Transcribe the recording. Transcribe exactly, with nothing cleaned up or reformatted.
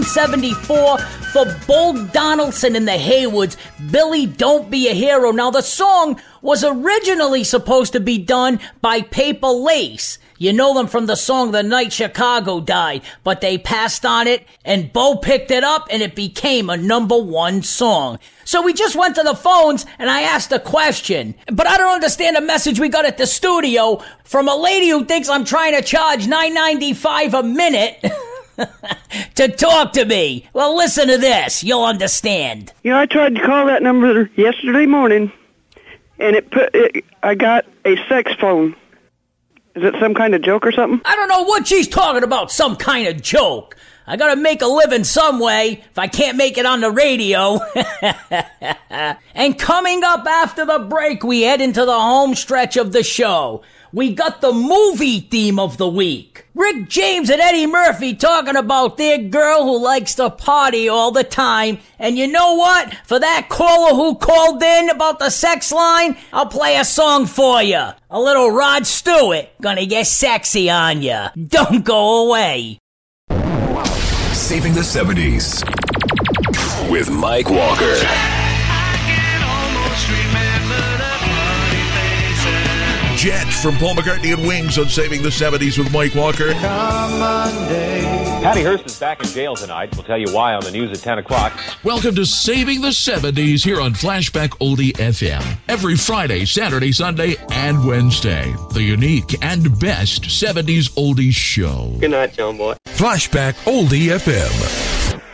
seventy-four for Bull Donaldson and the Haywoods, Billy Don't Be a Hero. Now, the song was originally supposed to be done by Paper Lace. You know them from the song The Night Chicago Died, but they passed on it, and Bo picked it up, and it became a number one song. So we just went to the phones, and I asked a question. But I don't understand the message we got at the studio from a lady who thinks I'm trying to charge nine ninety-five a minute to talk to me. Well, listen to this. You'll understand. Yeah, I tried to call that number yesterday morning, and it put it, I got a sex phone. Is it some kind of joke or something? I don't know what she's talking about, some kind of joke. I gotta make a living some way if I can't make it on the radio. And coming up after the break, we head into the home stretch of the show. We got the movie theme of the week. Rick James and Eddie Murphy talking about their girl who likes to party all the time. And you know what? For that caller who called in about the sex line, I'll play a song for you. A little Rod Stewart, gonna get sexy on ya. Don't go away. Saving the seventies with Mike Walker. Jet from Paul McCartney and Wings on Saving the seventies with Mike Walker. Patty Hearst is back in jail tonight. We'll tell you why on the news at ten o'clock. Welcome to Saving the seventies here on Flashback Oldie F M. Every Friday, Saturday, Sunday, and Wednesday. The unique and best seventies oldies show. Good night, John Boy. Flashback Oldie F M.